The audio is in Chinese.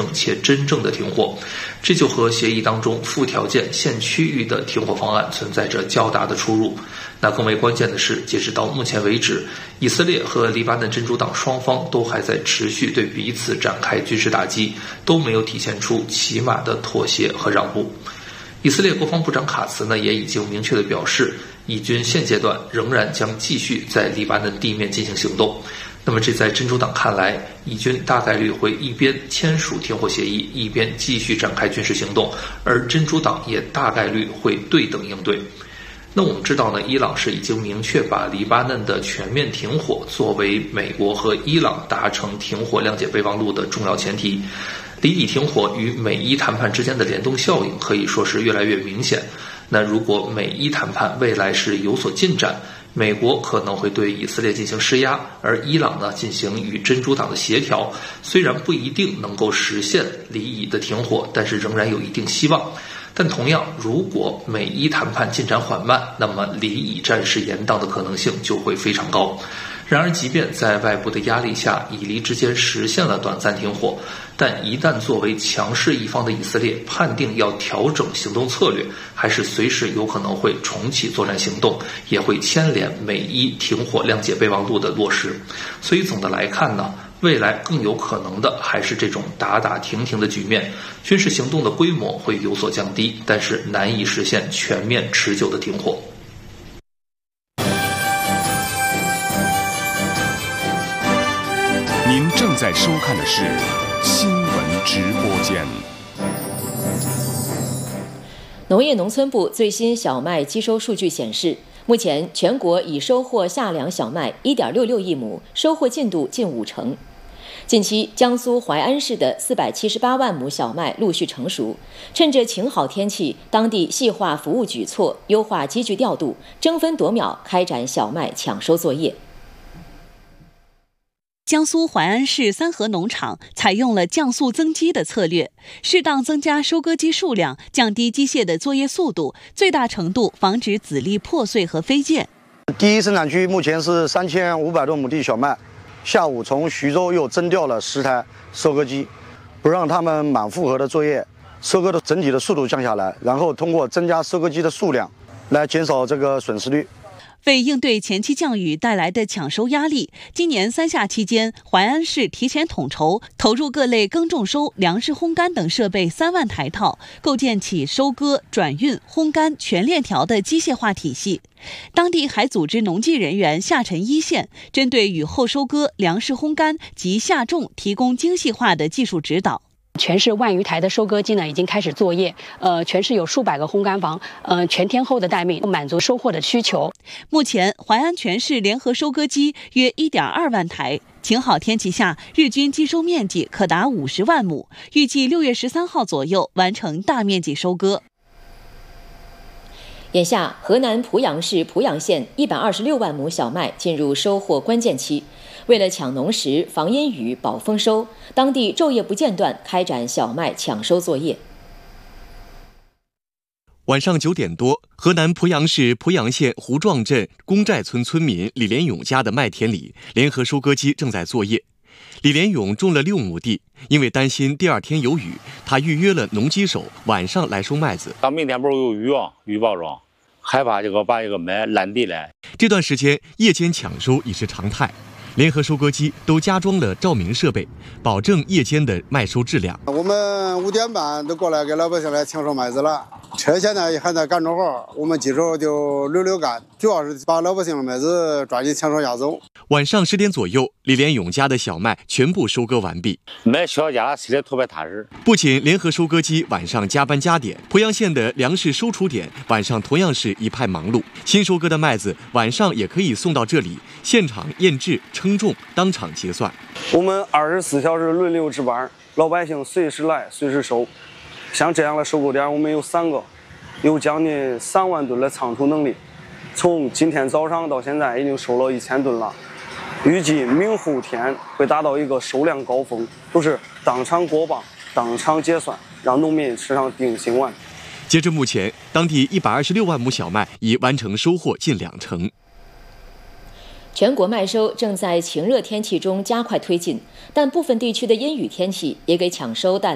且真正的停火，这就和协议当中附条件限区域的停火方案存在着较大的出入。那更为关键的是，截止到目前为止，以色列和黎巴嫩真主党双方都还在持续对彼此展开军事打击，都没有体现出起码的妥协和让步。以色列国防部长卡茨呢也已经明确地表示，以军现阶段仍然将继续在黎巴嫩地面进行行动。那么这在真主党看来，以军大概率会一边签署停火协议，一边继续展开军事行动，而真主党也大概率会对等应对。那我们知道呢，伊朗是已经明确把黎巴嫩的全面停火作为美国和伊朗达成停火谅解备忘录的重要前提。黎以停火与美伊谈判之间的联动效应可以说是越来越明显。那如果美伊谈判未来是有所进展，美国可能会对以色列进行施压，而伊朗呢进行与真主党的协调，虽然不一定能够实现黎以的停火，但是仍然有一定希望。但同样，如果美伊谈判进展缓慢，那么黎以战事延宕的可能性就会非常高。然而，即便在外部的压力下，以黎之间实现了短暂停火，但一旦作为强势一方的以色列判定要调整行动策略，还是随时有可能会重启作战行动，也会牵连美伊停火谅解备忘录的落实。所以总的来看呢，未来更有可能的还是这种打打停停的局面，军事行动的规模会有所降低，但是难以实现全面持久的停火。 您正在收看的是新闻直播间。 农业农村部最新小麦基收数据显示，目前全国已收获夏粮小麦 1.66 亿亩，收获进度近50%。近期，江苏淮安市的478万亩小麦陆续成熟，趁着晴好天气，当地细化服务举措，优化机具调度，争分夺秒开展小麦抢收作业。 江苏淮安市三河农场采用了降速增机的策略，适当增加收割机数量，降低机械的作业速度，最大程度防止籽粒破碎和飞溅。 第一生产区目前是3500多亩地小麦，下午从徐州又征调了10台收割机，不让他们满负荷的作业，收割的整体的速度降下来，然后通过增加收割机的数量来减少这个损失率。 为应对前期降雨带来的抢收压力，今年3夏期间，淮安市提前统筹投入各类耕种收、粮食烘干等设备3万台套，构建起收割、转运、烘干全链条的机械化体系。当地还组织农技人员下沉一线，针对雨后收割、粮食烘干及下种提供精细化的技术指导。 全市1万余台的收割机呢已经开始作业，全市有数百个烘干房，全天候的待命，满足收获的需求。 目前，淮安全市联合收割机约1.2万台，晴好天气下，日均机收面积可达50万亩，预计6月13号左右完成大面积收割。 眼下，河南濮阳市濮阳县126万亩小麦进入收获关键期。为了抢农时、防阴雨、保丰收，当地昼夜不间断开展小麦抢收作业。 晚上9点多，河南濮阳市濮阳县胡庄镇公寨村村民李连勇家的麦田里，联合收割机正在作业。李连勇种了6亩地，因为担心第2天有雨，他预约了农机手晚上来收麦子。 明天不是有雨啊，预报中，害怕把这个麦烂地了。 这段时间夜间抢收已是常态。联合收割机都加装了照明设备，保证夜间的麦收质量。 我们5点半都过来给老百姓来抢收麦子了，车现在还在干着活，我们机手就溜溜干，主要是把老百姓的麦子抓紧抢收押走。 晚上10点左右，李连勇家的小麦全部收割完毕， 麦小家心里特别踏实。 不仅联合收割机晚上加班加点，濮阳县的粮食收储点晚上同样是一派忙碌。新收割的麦子晚上也可以送到这里，现场验制、称重，当场结算。 我们24小时轮流值班，老百姓随时来随时收。像这样的收购点，我们有3个，有将近3万吨的仓储能力。从今天早上到现在，已经收了1000吨了。预计明后天会达到一个收量高峰，都是当场过磅、当场结算，让农民吃上定心丸。 截至目前，当地126万亩小麦已完成收获近20%。 全国麦收正在晴热天气中加快推进，但部分地区的阴雨天气也给抢收带来